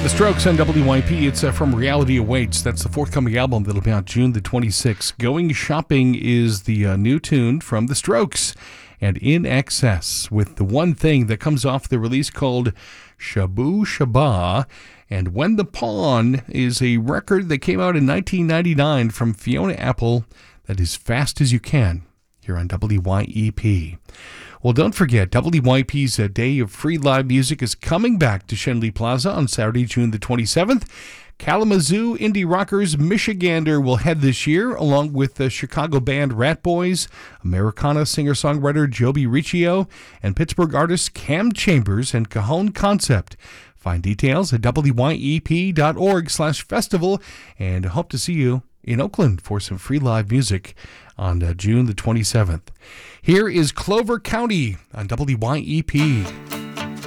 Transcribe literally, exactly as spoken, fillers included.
The Strokes on W Y P. It's uh, from Reality Awaits. That's the forthcoming album that'll be out June the twenty-sixth. Going Shopping is the uh, new tune from The Strokes. And In Excess with the one thing that comes off the release called Shabu Shaba. And When the Pawn is a record that came out in nineteen ninety-nine from Fiona Apple that is Fast as You Can here on W Y E P. Well, don't forget, W Y P's uh, Day of Free Live Music is coming back to Schenley Plaza on Saturday, June the twenty-seventh. Kalamazoo indie rockers Michigander will head this year, along with the Chicago band Rat Boys, Americana singer-songwriter Joby Riccio, and Pittsburgh artists Cam Chambers and Cajon Concept. Find details at W Y E P dot org slash festival, and hope to see you in Oakland for some free live music on uh, June the twenty-seventh. Here is Clover County on W Y E P.